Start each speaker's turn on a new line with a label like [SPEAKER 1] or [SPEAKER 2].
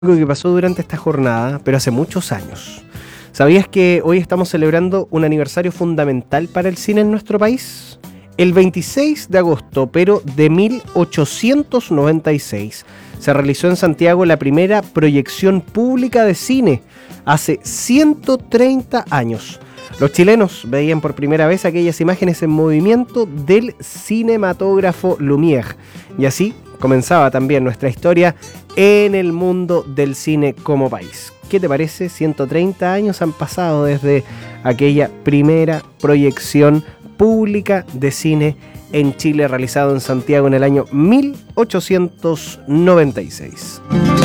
[SPEAKER 1] Algo que pasó durante esta jornada, pero hace muchos años. ¿Sabías que hoy estamos celebrando un aniversario fundamental para el cine en nuestro país? El 26 de agosto, pero de 1896, se realizó en Santiago la primera proyección pública de cine, hace 130 años. Los chilenos veían por primera vez aquellas imágenes en movimiento del cinematógrafo Lumière, y así comenzaba también nuestra historia en el mundo del cine como país. ¿Qué te parece? 130 años han pasado desde aquella primera proyección pública de cine en Chile, realizado en Santiago en el año 1896.